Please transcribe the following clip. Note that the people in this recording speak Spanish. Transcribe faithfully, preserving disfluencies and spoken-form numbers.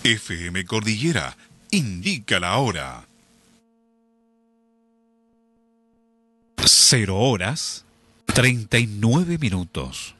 F M Cordillera indica la hora. Cero horas, treinta y nueve minutos.